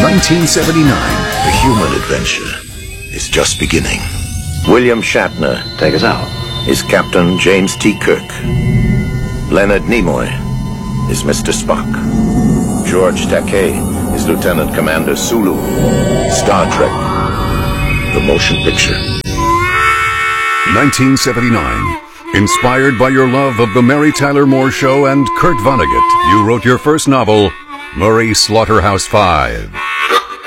1979. The human adventure is just beginning. William Shatner Take us out. is Captain James T. Kirk. Leonard Nimoy is Mr. Spock. George Takei is Lieutenant Commander Sulu. Star Trek, the motion picture. 1979. Inspired by your love of the Mary Tyler Moore Show and Kurt Vonnegut, you wrote your first novel, Murray Slaughterhouse 5.